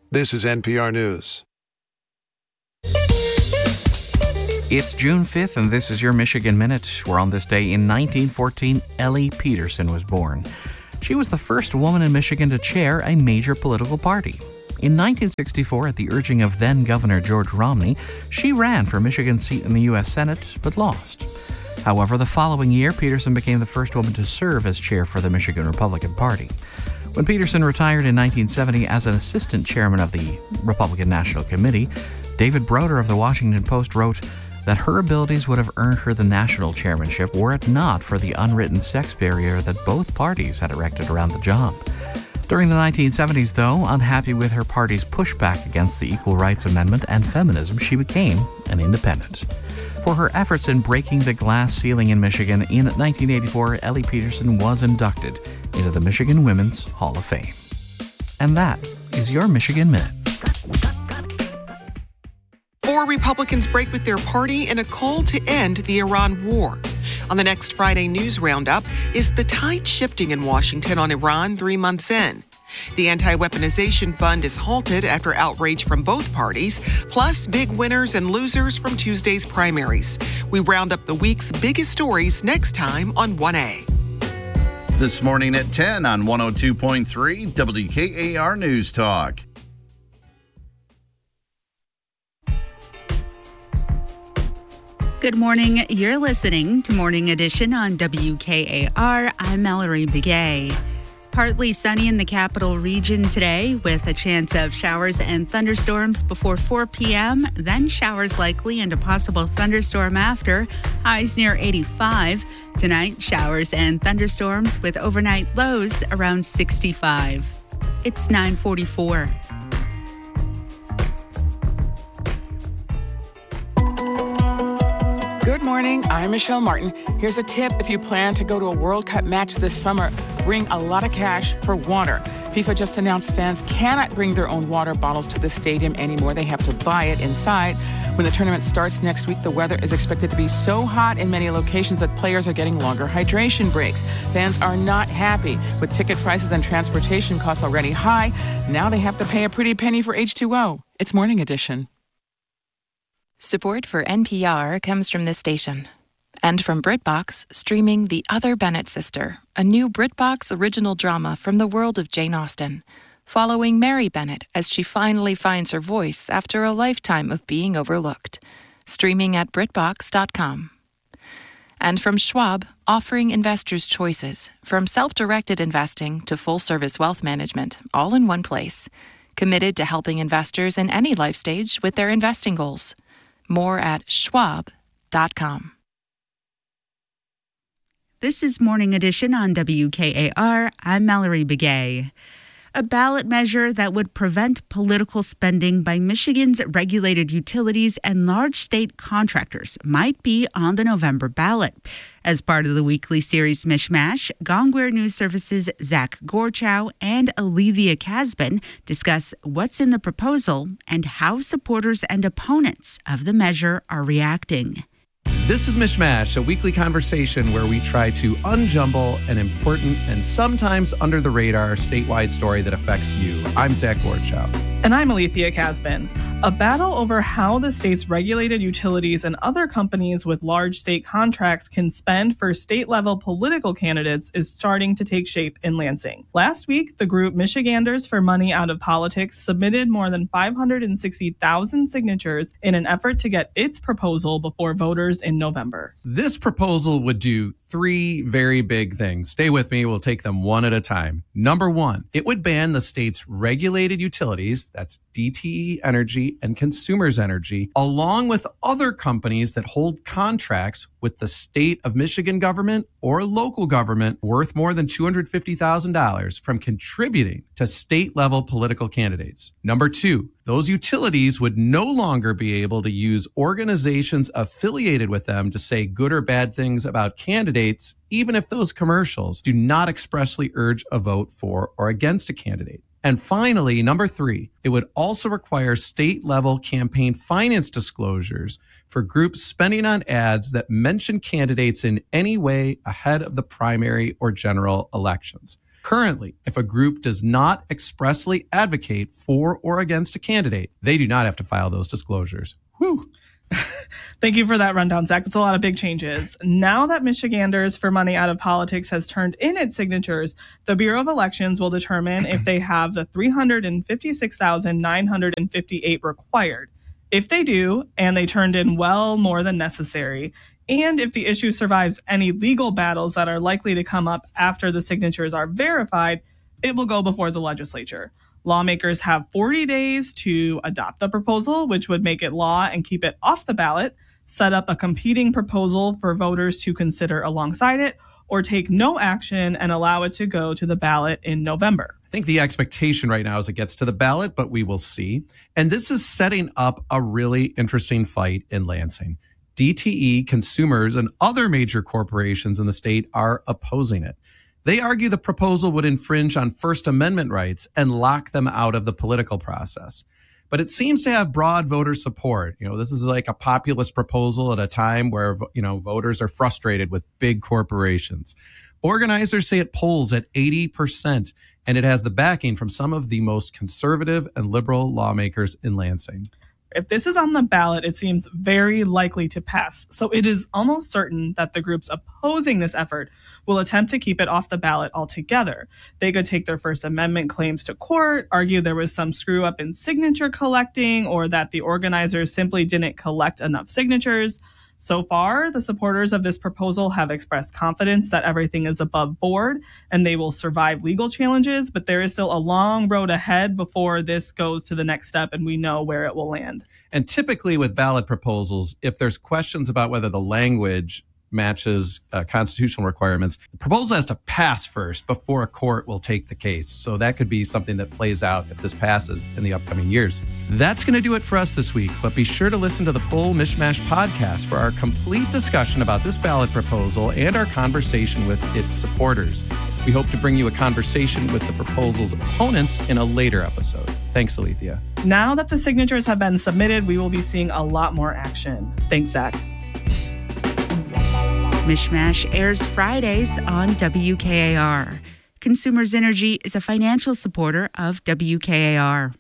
This is NPR News. It's June 5th, and this is your Michigan Minute, where on this day in 1914, Ellie Peterson was born. She was the first woman in Michigan to chair a major political party. In 1964, at the urging of then-Governor George Romney, she ran for Michigan's seat in the U.S. Senate, but lost. However, the following year, Peterson became the first woman to serve as chair for the Michigan Republican Party. When Peterson retired in 1970 as an assistant chairman of the Republican National Committee, David Broder of the Washington Post wrote that her abilities would have earned her the national chairmanship were it not for the unwritten sex barrier that both parties had erected around the job. During the 1970s, though, unhappy with her party's pushback against the Equal Rights Amendment and feminism, she became an independent. For her efforts in breaking the glass ceiling in Michigan, in 1984, Ellie Peterson was inducted into the Michigan Women's Hall of Fame. And that is your Michigan Minute. 4 Republicans break with their party in a call to end the Iran war. On the next Friday News Roundup, is the tide shifting in Washington on Iran 3 months in? The anti-weaponization fund is halted after outrage from both parties, plus big winners and losers from Tuesday's primaries. We round up the week's biggest stories next time on 1A. This morning at 10 on 102.3 WKAR News Talk. Good morning. You're listening to Morning Edition on WKAR. I'm Mallory Begay. Partly sunny in the capital region today with a chance of showers and thunderstorms before 4 p.m., then showers likely and a possible thunderstorm after, highs near 85. Tonight, showers and thunderstorms with overnight lows around 65. It's 9:44. Good morning, I'm Michelle Martin. Here's a tip if you plan to go to a World Cup match this summer. Bring a lot of cash for water. FIFA just announced fans cannot bring their own water bottles to the stadium anymore. They have to buy it inside. When the tournament starts next week, the weather is expected to be so hot in many locations that players are getting longer hydration breaks. Fans are not happy. With ticket prices and transportation costs already high, now they have to pay a pretty penny for H2O. It's Morning Edition. Support for NPR comes from this station and from BritBox, streaming The Other Bennett Sister, a new BritBox original drama from the world of Jane Austen, following Mary Bennett as she finally finds her voice after a lifetime of being overlooked. Streaming at BritBox.com. And from Schwab, offering investors choices, from self-directed investing to full-service wealth management, all in one place. Committed to helping investors in any life stage with their investing goals. More at schwab.com. This is Morning Edition on WKAR. I'm Mallory Begay. A ballot measure that would prevent political spending by Michigan's regulated utilities and large state contractors might be on the November ballot. As part of the weekly series Mishmash, Gongware News Service's Zach Gorchow and Alethea Casbin discuss what's in the proposal and how supporters and opponents of the measure are reacting. This is Mishmash, a weekly conversation where we try to unjumble an important and sometimes under-the-radar statewide story that affects you. I'm Zach Gorchow. And I'm Alethea Casbin. A battle over how the state's regulated utilities and other companies with large state contracts can spend for state-level political candidates is starting to take shape in Lansing. Last week, the group Michiganders for Money Out of Politics submitted more than 560,000 signatures in an effort to get its proposal before voters in November. This proposal would do 3 very big things. Stay with me. We'll take them one at a time. Number 1, it would ban the state's regulated utilities, that's DTE Energy and Consumers Energy, along with other companies that hold contracts with the state of Michigan government or local government worth more than $250,000 from contributing to state-level political candidates. Number 2, those utilities would no longer be able to use organizations affiliated with them to say good or bad things about candidates, even if those commercials do not expressly urge a vote for or against a candidate. And finally, number 3, it would also require state-level campaign finance disclosures for groups spending on ads that mention candidates in any way ahead of the primary or general elections. Currently, if a group does not expressly advocate for or against a candidate, they do not have to file those disclosures. Whew. Thank you for that rundown, Zach. That's a lot of big changes. Now that Michiganders for Money Out of Politics has turned in its signatures, the Bureau of Elections will determine if they have the 356,958 required. If they do, and they turned in well more than necessary, and if the issue survives any legal battles that are likely to come up after the signatures are verified, it will go before the legislature. Lawmakers have 40 days to adopt the proposal, which would make it law and keep it off the ballot, set up a competing proposal for voters to consider alongside it, or take no action and allow it to go to the ballot in November. I think the expectation right now is it gets to the ballot, but we will see. And this is setting up a really interesting fight in Lansing. DTE, consumers, and other major corporations in the state are opposing it. They argue the proposal would infringe on First Amendment rights and lock them out of the political process. But it seems to have broad voter support. This is like a populist proposal at a time where, voters are frustrated with big corporations. Organizers say it polls at 80%, and it has the backing from some of the most conservative and liberal lawmakers in Lansing. If this is on the ballot, it seems very likely to pass. So it is almost certain that the groups opposing this effort will attempt to keep it off the ballot altogether. They could take their First Amendment claims to court, argue there was some screw up in signature collecting, or that the organizers simply didn't collect enough signatures. So far, the supporters of this proposal have expressed confidence that everything is above board and they will survive legal challenges, but there is still a long road ahead before this goes to the next step and we know where it will land. And typically with ballot proposals, if there's questions about whether the language matches constitutional requirements, the proposal has to pass first before a court will take the case. So that could be something that plays out if this passes in the upcoming years. That's going to do it for us this week, but be sure to listen to the full Mishmash podcast for our complete discussion about this ballot proposal and our conversation with its supporters. We hope to bring you a conversation with the proposal's opponents in a later episode. Thanks, Alethea. Now that the signatures have been submitted, we will be seeing a lot more action. Thanks, Zach. Mishmash airs Fridays on WKAR. Consumers Energy is a financial supporter of WKAR.